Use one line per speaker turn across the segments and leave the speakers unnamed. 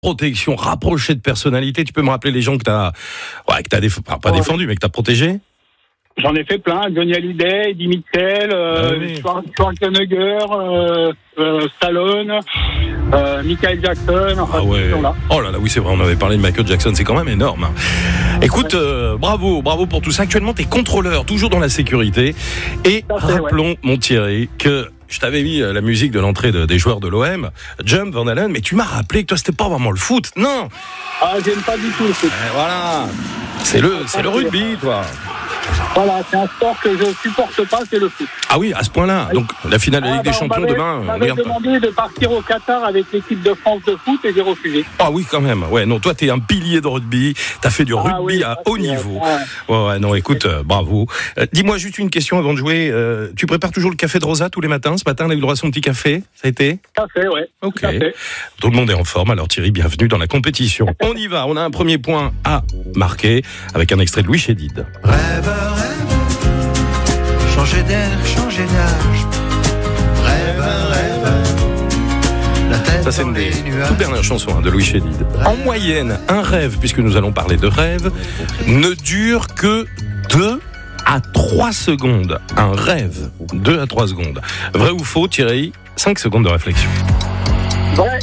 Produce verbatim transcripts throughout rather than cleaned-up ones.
protection, rapproché de personnalité. Tu peux me rappeler les gens que t'as, ouais, que t'as déf... pas, pas défendu, mais que t'as protégé?
J'en ai fait plein. Johnny Hallyday, Eddie Mitchell, euh,
ah oui.
Schwarzenegger, euh, euh, Stallone, euh, Michael Jackson. Enfin,
ah ouais.
là.
Oh là là, oui, c'est vrai, on avait parlé de Michael Jackson, c'est quand même énorme. Écoute, euh, bravo, bravo pour tout ça. Actuellement, t'es contrôleur, toujours dans la sécurité. Et
Ça fait,
rappelons,
ouais.
mon Thierry, que je t'avais mis la musique de l'entrée de, des joueurs de l'O M, Jump, Van Halen, mais tu m'as rappelé que toi, c'était pas vraiment le foot. Non.
Ah, j'aime pas du tout le foot.
Et voilà. C'est le, c'est le rugby, toi.
Voilà, c'est un sport que je supporte pas, c'est le foot.
Ah oui, à ce point-là. Donc, la finale de la
Ah,
Ligue
bah,
des Champions
m'avait,
demain,
on
on
m'avait
regarde pas.
demandé de partir au Qatar avec l'équipe de France de foot et j'ai refusé.
Ah oui, quand même. Ouais, non, toi, t'es un pilier de rugby. T'as fait du rugby
Ah oui,
à
ça,
haut
c'est,
niveau.
ouais.
Ouais, ouais, non, écoute, euh, bravo. Euh, dis-moi juste une question avant de jouer. Euh, tu prépares toujours le café de Rosa tous les matins? Ce matin, on a eu le droit à son petit café. Ça a été?
Tout à fait, ouais.
Ok.
Tout à fait.
Tout le monde est en forme. Alors Thierry, bienvenue dans la compétition. On y va. On a un premier point à marquer avec un extrait de Louis Chédid.
Rêve, rêve, changer d'air, changer d'âge. Rêve, rêve, la tête
Ça, c'est une
dans
des
les nuages.
toutes dernières chansons hein, de Louis Chédid. En moyenne, un rêve, puisque nous allons parler de rêve, ne dure que deux à trois secondes. Un rêve, deux à trois secondes. Vrai ou faux, Thierry? cinq secondes de réflexion.
Vrai.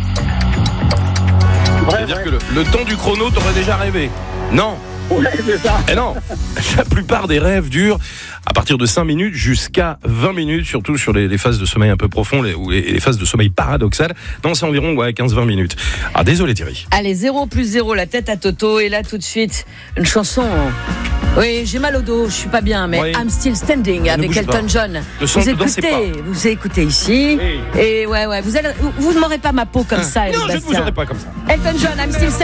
Vrai,
C'est-à-dire
vrai.
que le, le temps du chrono, t'aurais déjà rêvé. Non.
Ouais, c'est ça.
Eh non, la plupart des rêves durent à partir de cinq minutes jusqu'à vingt minutes, surtout sur les, les phases de sommeil un peu profond les, ou les, les phases de sommeil paradoxal. Non, c'est environ ouais, quinze à vingt minutes. Ah, désolé Thierry.
Allez, zéro plus zéro, la tête à Toto. Et là, tout de suite, une chanson. Oui, j'ai mal au dos, je suis pas bien, mais
Oui.
I'm Still Standing avec
bouge
Elton
pas.
John.
Le son
Vous
ne dansez
écoutez, vous écoutez ici.
Oui.
Et ouais, ouais, vous allez, vous ne m'aurez pas ma peau comme ça,
Non, je ne vous
Sébastien.
aurais pas comme ça.
Elton John, I'm Still Standing.